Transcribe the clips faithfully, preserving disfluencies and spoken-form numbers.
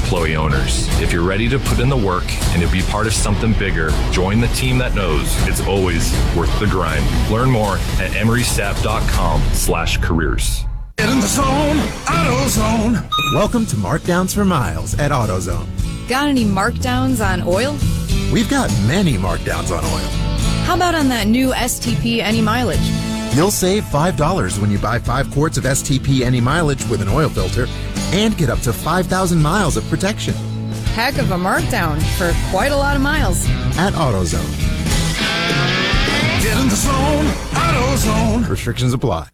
Chloe owners. If you're ready to put in the work and to be part of something bigger, join the team that knows it's always worth the grind. Learn more at emerystaff.com slash careers. Get in the zone, AutoZone. Welcome to Markdowns for Miles at AutoZone. Got any markdowns on oil? We've got many markdowns on oil. How about on that new S T P Any Mileage? You'll save five dollars when you buy five quarts of S T P Any Mileage with an oil filter and get up to five thousand miles of protection. Heck of a markdown for quite a lot of miles. At AutoZone. Get in the zone, AutoZone. Restrictions apply.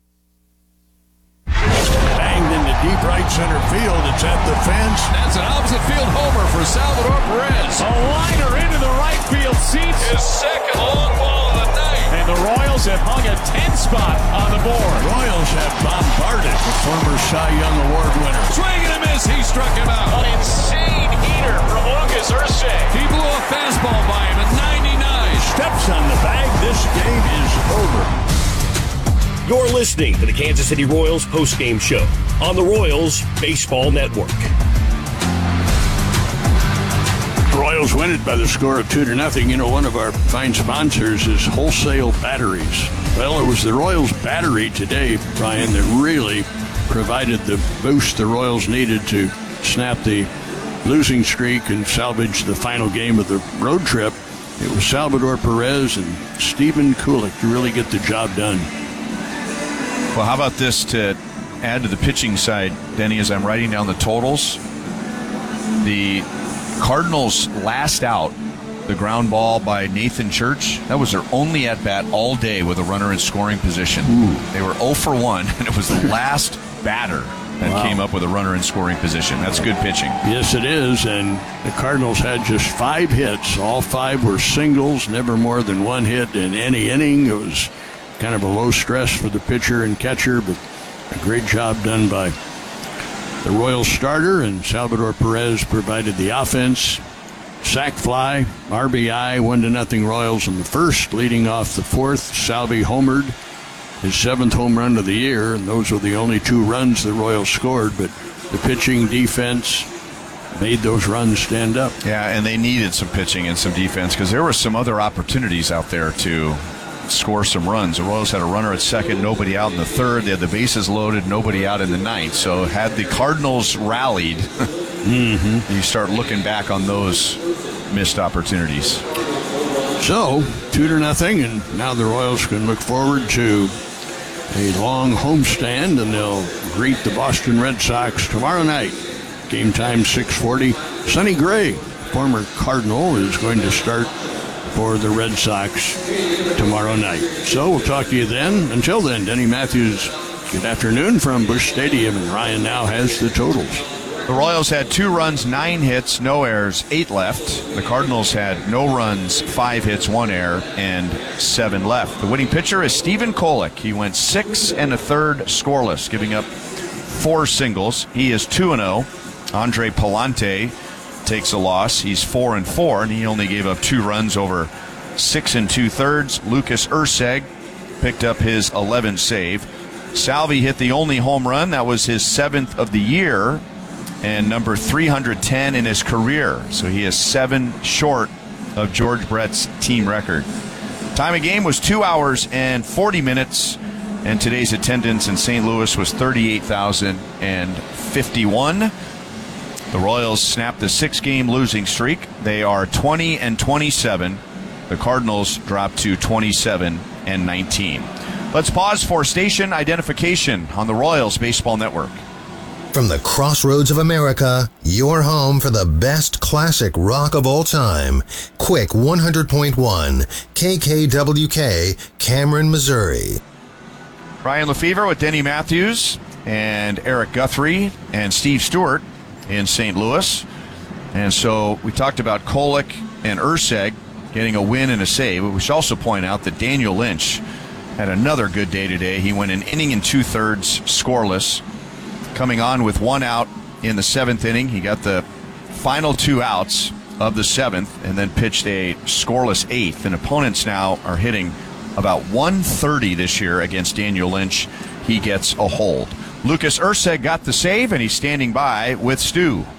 Banged into deep right center field. It's at the fence. That's an opposite field homer for Salvador Perez. A liner into the right field seats. His second long ball of the night. And the Royals have hung a ten spot on the board. Royals have bombarded the former Cy Young Award winner. Swing and a miss. He struck him out. An insane heater from Lucas Ursay. He blew a fastball by him at ninety-nine. Steps on the bag. This game is over. You're listening to the Kansas City Royals postgame show on the Royals Baseball Network. The Royals win it by the score of two to nothing. You know, one of our fine sponsors is Wholesale Batteries. Well, it was the Royals battery today, Brian, that really provided the boost the Royals needed to snap the losing streak and salvage the final game of the road trip. It was Salvador Perez and Stephen Kulik to really get the job done. Well, how about this to add to the pitching side, Denny, as I'm writing down the totals? The Cardinals last out, the ground ball by Nathan Church. That was their only at-bat all day with a runner in scoring position. Ooh. They were oh for one, and it was the last batter that wow. came up with a runner in scoring position. That's good pitching. Yes, it is, and the Cardinals had just five hits. All five were singles, never more than one hit in any inning. It was kind of a low stress for the pitcher and catcher, but a great job done by the Royals starter, and Salvador Perez provided the offense. Sac fly, R B I, one to nothing Royals in the first, leading off the fourth. Salvi homered, his seventh home run of the year, and those were the only two runs the Royals scored, but the pitching defense made those runs stand up. Yeah, and they needed some pitching and some defense because there were some other opportunities out there to score some runs. The Royals had a runner at second, nobody out in the third. They had the bases loaded, nobody out in the ninth. So had the Cardinals rallied, mm-hmm. you start looking back on those missed opportunities. So, two to nothing, and now the Royals can look forward to a long homestand, and they'll greet the Boston Red Sox tomorrow night. Game time six forty. Sonny Gray, former Cardinal, is going to start for the Red Sox tomorrow night. So we'll talk to you then. Until then, Denny Matthews, good afternoon from Busch Stadium, and Ryan now has the totals. The Royals had two runs, nine hits, no errors, eight left. The Cardinals had no runs, five hits, one error, and seven left. The winning pitcher is Stephen Kolek. He went six and a third scoreless, giving up four singles. He is two and oh. Andre Palante takes a loss. He's four and four, and he only gave up two runs over six and two thirds. Lucas Urseg picked up his eleventh save. Salvi hit the only home run. That was his seventh of the year and number three hundred ten in his career. So he is seven short of George Brett's team record. Time of game was two hours and forty minutes, and today's attendance in Saint Louis was thirty-eight thousand fifty-one. The Royals snapped the six-game losing streak. They are twenty and twenty-seven. The Cardinals dropped to twenty-seven and nineteen. Let's pause for station identification on the Royals Baseball Network. From the crossroads of America, your home for the best classic rock of all time. Quick one hundred point one, K K W K, Cameron, Missouri. Ryan Lefevre with Denny Matthews and Eric Guthrie and Steve Stewart in Saint Louis. And so we talked about Kolek and Urseg getting a win and a save. But we should also point out that Daniel Lynch had another good day today. He went an inning and two-thirds scoreless, coming on with one out in the seventh inning. He got the final two outs of the seventh and then pitched a scoreless eighth. And opponents now are hitting about one thirty this year against Daniel Lynch. He gets a hold. Lucas Urseg got the save, and he's standing by with Stu.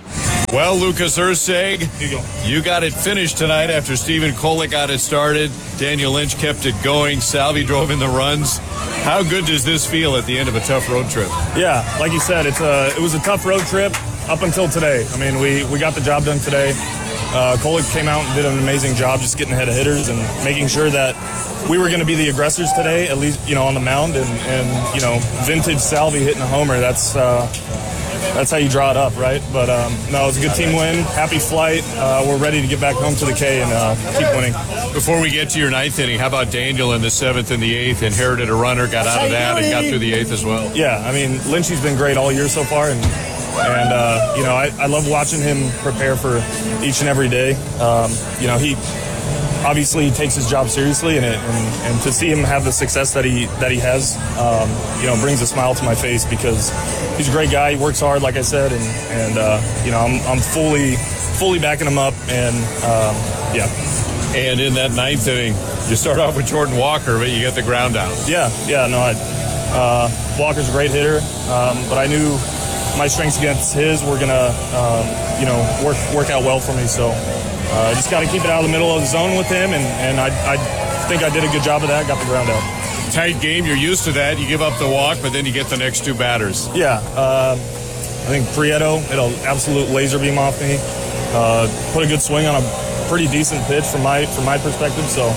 Well, Lucas Urseg, you got it finished tonight after Stephen Kolek got it started. Daniel Lynch kept it going. Salvi drove in the runs. How good does this feel at the end of a tough road trip? Yeah, like you said, it's a, it was a tough road trip up until today. I mean, we, we got the job done today. Uh, Kolek came out and did an amazing job just getting ahead of hitters and making sure that we were going to be the aggressors today, at least, you know, on the mound. And, and you know, vintage Salvi hitting a homer, that's... Uh, That's how you draw it up, right? But, um, no, it was a good team win. Happy flight. Uh, we're ready to get back home to the K and uh, keep winning. Before we get to your ninth inning, how about Daniel in the seventh and the eighth? Inherited a runner, got out of that, and got through the eighth as well. Yeah, I mean, Lynchy's been great all year so far, and, and uh, you know, I, I love watching him prepare for each and every day. Um, you know, he... Obviously, he takes his job seriously, and, it, and and to see him have the success that he that he has, um, you know, brings a smile to my face because he's a great guy. He works hard, like I said, and and uh, you know, I'm I'm fully fully backing him up, and um, yeah. And in that ninth inning, you start off with Jordan Walker, but you get the ground out. Yeah, yeah, no, I, uh, Walker's a great hitter, um, but I knew my strengths against his were gonna, um, you know, work work out well for me, so. I uh, just got to keep it out of the middle of the zone with him, and, and I, I think I did a good job of that, got the ground out. Tight game, you're used to that. You give up the walk, but then you get the next two batters. Yeah, uh, I think Prieto hit an absolute laser beam off me. Uh, put a good swing on a pretty decent pitch from my from my perspective, so,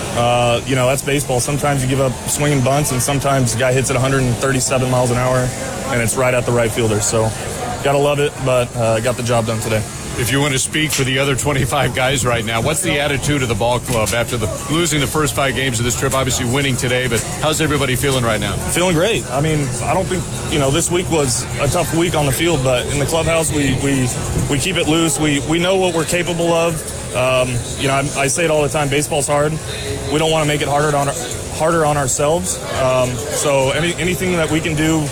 uh, you know, that's baseball. Sometimes you give up swinging bunts, and sometimes the guy hits it one hundred thirty-seven miles an hour, and it's right at the right fielder. So, got to love it, but uh, got the job done today. If you want to speak for the other twenty-five guys right now, what's the attitude of the ball club after the losing the first five games of this trip? Obviously winning today, but how's everybody feeling right now? Feeling great. I mean, I don't think, you know, this week was a tough week on the field, but in the clubhouse, we we, we keep it loose. We we know what we're capable of. Um, you know, I, I say it all the time, baseball's hard. We don't want to make it harder on, harder on ourselves. Um, so any, anything that we can do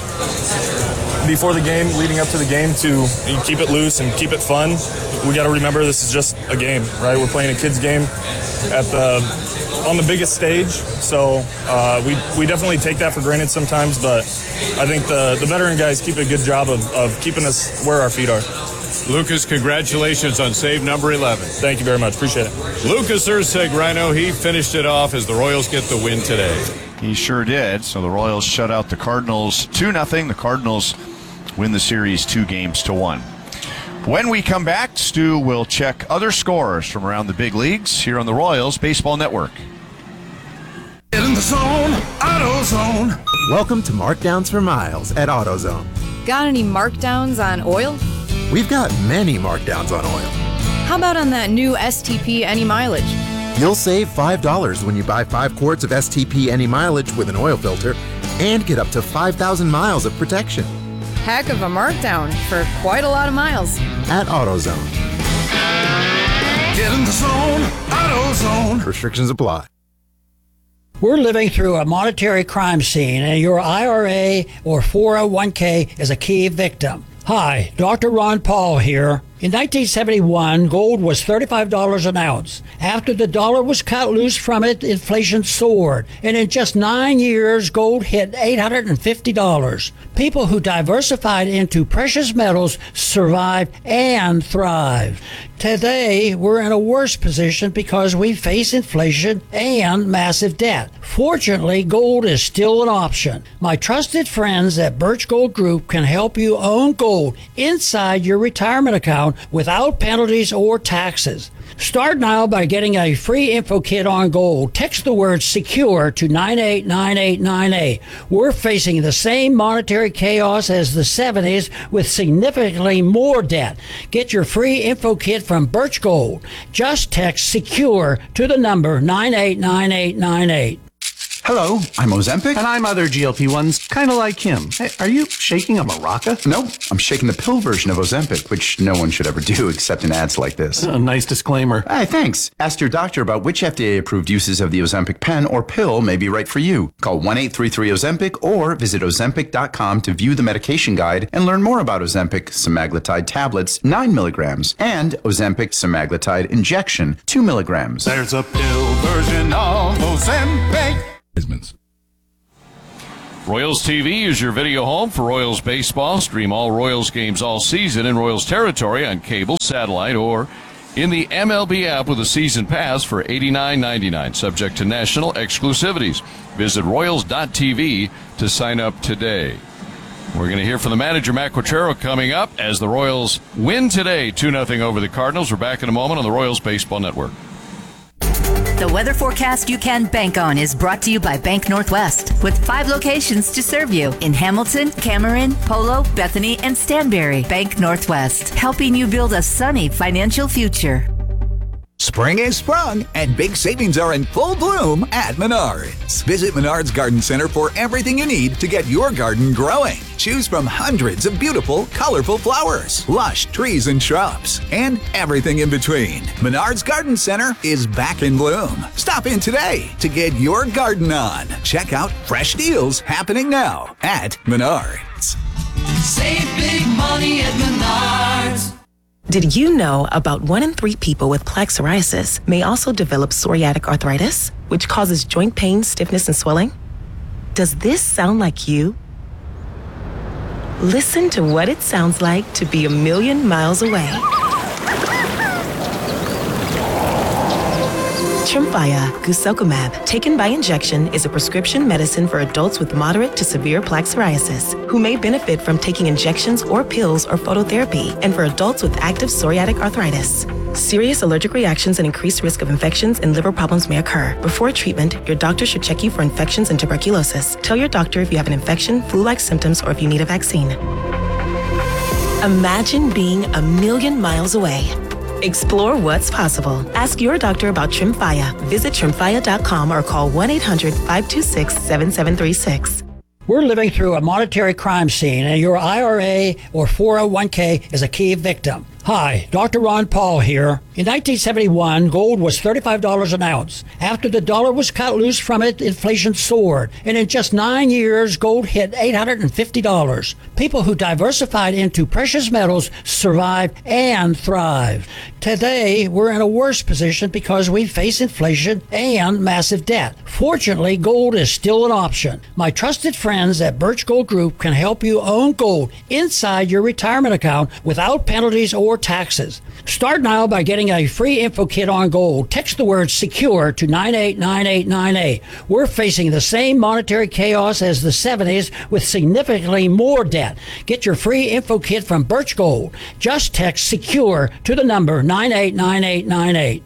before the game, leading up to the game, to keep it loose and keep it fun. We got to remember this is just a game, right? We're playing a kids game at the on the biggest stage, so uh, we we definitely take that for granted sometimes. But I think the the veteran guys keep a good job of, of keeping us where our feet are. Lucas, congratulations on save number eleven. Thank you very much. Appreciate it. Lucas Urseg, Rhino, he finished it off as the Royals get the win today. He sure did. So the Royals shut out the Cardinals two nothing. The Cardinals win the series two games to one. When we come back, Stu will check other scores from around the big leagues here on the Royals Baseball Network. Get in the zone, AutoZone. Welcome to Markdowns for Miles at AutoZone. Got any markdowns on oil? We've got many markdowns on oil. How about on that new S T P Any Mileage? You'll save five dollars when you buy five quarts of S T P Any Mileage with an oil filter and get up to five thousand miles of protection. Heck of a markdown for quite a lot of miles. At AutoZone. Get in the zone, AutoZone. Restrictions apply. We're living through a monetary crime scene, and your I R A or four oh one k is a key victim. Hi, Doctor Ron Paul here. In nineteen seventy-one, gold was thirty-five dollars an ounce. After the dollar was cut loose from it, inflation soared. And in just nine years, gold hit eight hundred fifty dollars. People who diversified into precious metals survived and thrived. Today, we're in a worse position because we face inflation and massive debt. Fortunately, gold is still an option. My trusted friends at Birch Gold Group can help you own gold inside your retirement account without penalties or taxes. Start now by getting a free info kit on gold. Text the word SECURE to nine eight nine eight nine eight. We're facing the same monetary chaos as the seventies with significantly more debt. Get your free info kit from Birch Gold. Just text SECURE to the number nine eight nine eight nine eight. Hello, I'm Ozempic. And I'm other G L P ones, kind of like him. Hey, are you shaking a maraca? Nope, I'm shaking the pill version of Ozempic, which no one should ever do except in ads like this. A nice disclaimer. Hey, thanks. Ask your doctor about which F D A-approved uses of the Ozempic pen or pill may be right for you. Call one eight three three Ozempic or visit Ozempic dot com to view the medication guide and learn more about Ozempic semaglutide tablets, nine milligrams, and Ozempic semaglutide injection, two milligrams. There's a pill version of Ozempic. Royals T V is your video home for Royals baseball. Stream all Royals games all season in Royals territory on cable, satellite, or in the M L B app with a season pass for eighty-nine ninety-nine, subject to national exclusivities. Visit Royals dot T V to sign up today. We're going to hear from the manager, Matt Quatraro, coming up as the Royals win today two nothing over the Cardinals. We're back in a moment on the Royals Baseball Network. The weather forecast you can bank on is brought to you by Bank Northwest, with five locations to serve you in Hamilton, Cameron, Polo, Bethany, and Stanberry. Bank Northwest, helping you build a sunny financial future. Spring is sprung, and big savings are in full bloom at Menards. Visit Menards Garden Center for everything you need to get your garden growing. Choose from hundreds of beautiful, colorful flowers, lush trees and shrubs, and everything in between. Menards Garden Center is back in bloom. Stop in today to get your garden on. Check out fresh deals happening now at Menards. Save big money at Menards. Did you know about one in three people with plaque psoriasis may also develop psoriatic arthritis, which causes joint pain, stiffness, and swelling? Does this sound like you? Listen to what it sounds like to be a million miles away. Tremfya guselkumab, taken by injection, is a prescription medicine for adults with moderate to severe plaque psoriasis who may benefit from taking injections or pills or phototherapy, and for adults with active psoriatic arthritis. Serious allergic reactions and increased risk of infections and liver problems may occur. Before treatment, your doctor should check you for infections and tuberculosis. Tell your doctor if you have an infection, flu-like symptoms, or if you need a vaccine. Imagine being a million miles away. Explore what's possible. Ask your doctor about Tremfya. Visit tremfya dot com or call one eight hundred five two six seven seven three six. We're living through a monetary crime scene, and your I R A or four oh one k is a key victim. Hi, Doctor Ron Paul here. In nineteen seventy-one, gold was thirty-five dollars an ounce. After the dollar was cut loose from it, inflation soared. And in just nine years, gold hit eight hundred fifty dollars. People who diversified into precious metals survived and thrived. Today, we're in a worse position because we face inflation and massive debt. Fortunately, gold is still an option. My trusted friends at Birch Gold Group can help you own gold inside your retirement account without penalties or taxes. Start now by getting a free info kit on gold. Text the word SECURE to nine eight nine eight nine eight. We're facing the same monetary chaos as the seventies with significantly more debt. Get your free info kit from Birch Gold. Just text SECURE to the number nine eight nine eight nine eight.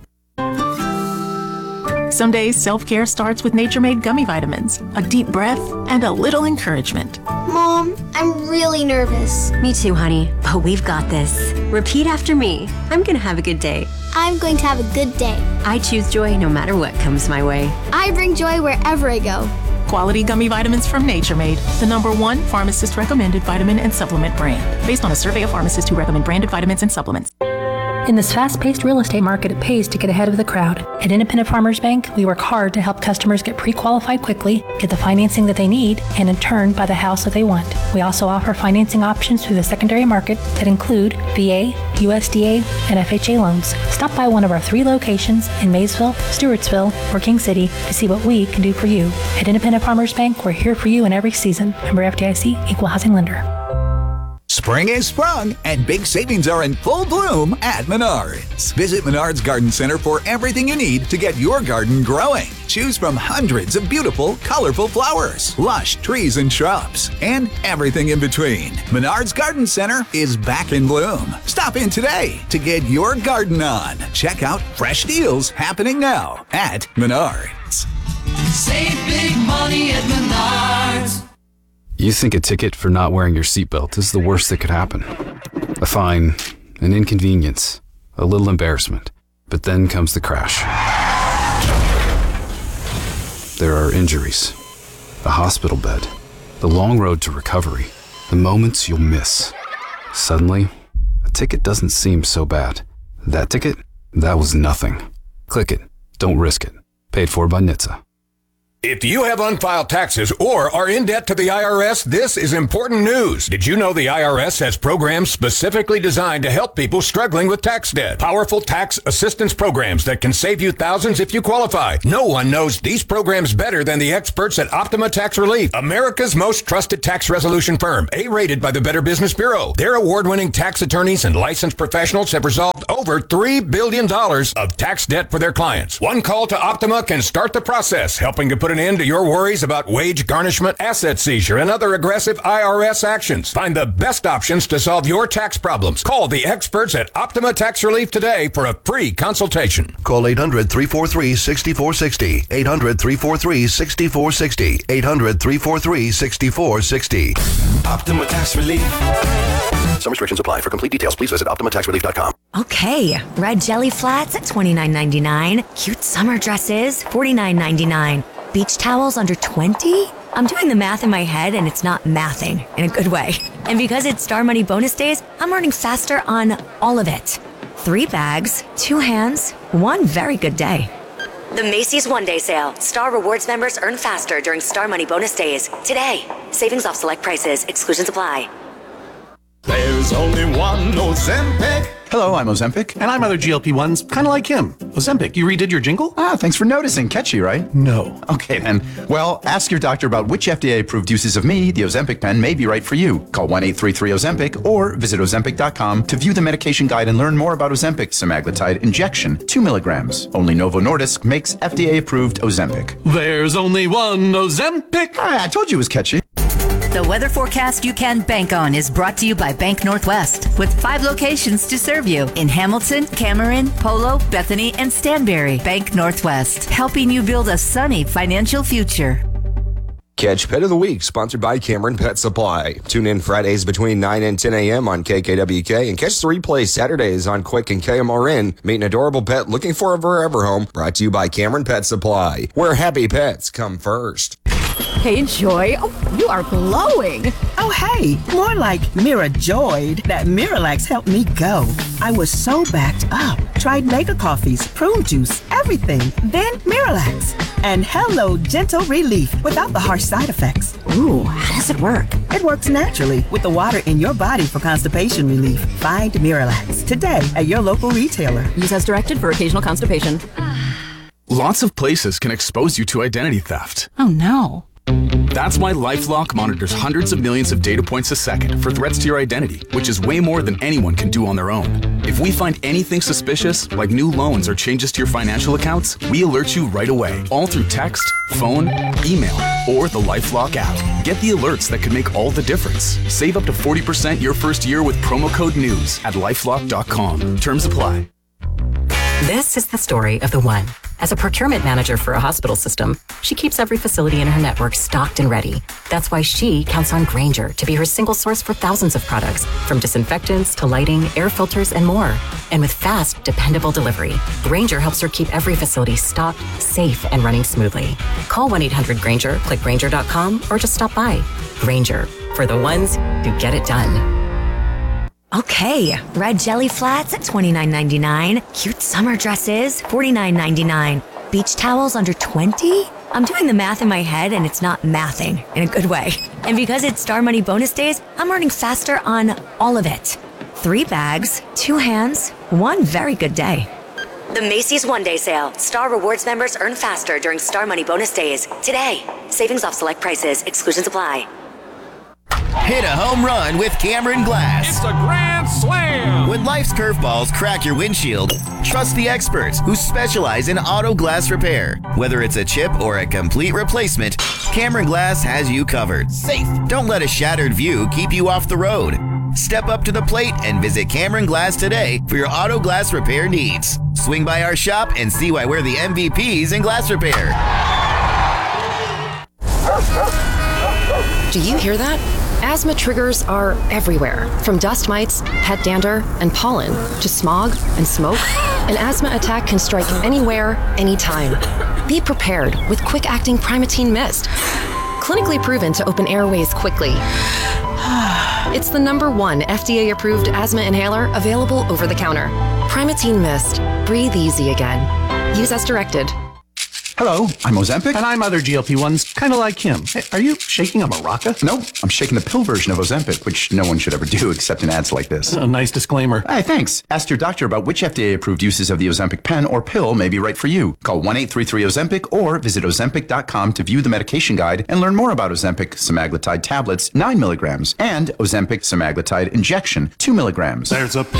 Some days, self-care starts with Nature Made gummy vitamins, a deep breath, and a little encouragement. Mom, I'm really nervous. Me too, honey, but we've got this. Repeat after me. I'm gonna have a good day. I'm going to have a good day. I choose joy no matter what comes my way. I bring joy wherever I go. Quality gummy vitamins from Nature Made, the number one pharmacist-recommended vitamin and supplement brand, based on a survey of pharmacists who recommend branded vitamins and supplements. In this fast-paced real estate market, it pays to get ahead of the crowd. At Independent Farmers Bank, we work hard to help customers get pre-qualified quickly, get the financing that they need, and in turn, buy the house that they want. We also offer financing options through the secondary market that include V A, U S D A, and F H A loans. Stop by one of our three locations in Maysville, Stewartsville, or King City to see what we can do for you. At Independent Farmers Bank, we're here for you in every season. Member F D I C, Equal Housing Lender. Spring is sprung, and big savings are in full bloom at Menards. Visit Menards Garden Center for everything you need to get your garden growing. Choose from hundreds of beautiful, colorful flowers, lush trees and shrubs, and everything in between. Menards Garden Center is back in bloom. Stop in today to get your garden on. Check out fresh deals happening now at Menards. Save big money at Menards. You think a ticket for not wearing your seatbelt is the worst that could happen. A fine, an inconvenience, a little embarrassment. But then comes the crash. There are injuries, a hospital bed, the long road to recovery, the moments you'll miss. Suddenly, a ticket doesn't seem so bad. That ticket? That was nothing. Click it. Don't risk it. Paid for by N H T S A. If you have unfiled taxes or are in debt to the I R S, this is important news. Did you know the I R S has programs specifically designed to help people struggling with tax debt? Powerful tax assistance programs that can save you thousands if you qualify. No one knows these programs better than the experts at Optima Tax Relief, America's most trusted tax resolution firm, A-rated by the Better Business Bureau. Their award-winning tax attorneys and licensed professionals have resolved over three billion dollars of tax debt for their clients. One call to Optima can start the process, helping to put an end to your worries about wage garnishment, asset seizure, and other aggressive I R S actions. Find the best options to solve your tax problems. Call the experts at Optima Tax Relief today for a free consultation. Call eight hundred, three four three, six four six zero. eight hundred, three four three, six four six zero. eight hundred, three four three, six four six zero. Optima Tax Relief. Some restrictions apply. For complete details, please visit optima tax relief dot com. Okay, red jelly flats at twenty-nine ninety-nine. Cute summer dresses, forty-nine ninety-nine. Beach towels under twenty? I'm doing the math in my head and it's not mathing in a good way. And because it's Star Money bonus days, I'm earning faster on all of it. Three bags, two hands, one very good day. The Macy's One Day Sale. Star Rewards members earn faster during Star Money bonus days. Today. Savings off select prices. Exclusions apply. There's only one Ozempic. Hello, I'm Ozempic. And I'm other G L P ones, kind of like him. Ozempic, you redid your jingle? Ah, thanks for noticing. Catchy, right? No. Okay, then. Well, ask your doctor about which F D A-approved uses of me, the Ozempic pen, may be right for you. Call one eight three three Ozempic or visit Ozempic dot com to view the medication guide and learn more about Ozempic semaglutide injection, two milligrams. Only Novo Nordisk makes F D A-approved Ozempic. There's only one Ozempic. Ah, I told you it was catchy. The weather forecast you can bank on is brought to you by Bank Northwest, with five locations to serve you in Hamilton, Cameron, Polo, Bethany, and Stanberry. Bank Northwest, helping you build a sunny financial future. Catch Pet of the Week, sponsored by Cameron Pet Supply. Tune in Fridays between nine and ten a.m. on K K W K and catch the replay Saturdays on Quick and K M R N. Meet an adorable pet looking for a forever home, brought to you by Cameron Pet Supply, where happy pets come first. Hey, Joy. Oh, you are glowing. Oh, hey. More like Mira Joyed. That Miralax helped me go. I was so backed up. Tried mega coffees, prune juice, everything. Then Miralax. And hello, gentle relief without the harsh side effects. Ooh, how does it work? It works naturally with the water in your body for constipation relief. Find Miralax today at your local retailer. Use as directed for occasional constipation. Lots of places can expose you to identity theft. Oh, no. That's why LifeLock monitors hundreds of millions of data points a second for threats to your identity, which is way more than anyone can do on their own. If we find anything suspicious, like new loans or changes to your financial accounts, we alert you right away, all through text, phone, email, or the LifeLock app. Get the alerts that could make all the difference. Save up to forty percent your first year with promo code NEWS at lifelock dot com. Terms apply. This is the story of the one. As a procurement manager for a hospital system, she keeps every facility in her network stocked and ready. That's why she counts on Grainger to be her single source for thousands of products, from disinfectants to lighting, air filters, and more. And with fast, dependable delivery, Grainger helps her keep every facility stocked, safe, and running smoothly. Call one eight hundred Grainger, click Grainger dot com, or just stop by. Grainger, for the ones who get it done. Okay, red jelly flats at twenty-nine ninety-nine. Cute summer dresses, forty-nine ninety-nine. Beach towels under twenty? I'm doing the math in my head and it's not mathing in a good way. And because it's Star Money bonus days, I'm earning faster on all of it. Three bags, two hands, one very good day. The Macy's One Day Sale. Star Rewards members earn faster during Star Money bonus days. Today. Savings off select prices. Exclusions apply. Hit a home run with Cameron Glass. It's a grand slam. When life's curveballs crack your windshield, trust the experts who specialize in auto glass repair. Whether it's a chip or a complete replacement, Cameron Glass has you covered. Safe. Don't let a shattered view keep you off the road. Step up to the plate and visit Cameron Glass today for your auto glass repair needs. Swing by our shop and see why we're the M V Ps in glass repair. Do you hear that? Asthma triggers are everywhere, from dust mites, pet dander, and pollen, to smog and smoke. An asthma attack can strike anywhere, anytime. Be prepared with quick-acting Primatene Mist. Clinically proven to open airways quickly. It's the number one F D A-approved asthma inhaler available over the counter. Primatene Mist. Breathe easy again. Use as directed. Hello, I'm Ozempic. And I'm other G L P ones, kind of like him. Hey, are you shaking a maraca? Nope, I'm shaking the pill version of Ozempic, which no one should ever do except in ads like this. A nice disclaimer. Hey, thanks. Ask your doctor about which F D A-approved uses of the Ozempic pen or pill may be right for you. Call one eight three three Ozempic or visit ozempic dot com to view the medication guide and learn more about Ozempic semaglutide tablets, nine milligrams, and Ozempic semaglutide injection, two milligrams. There's a pill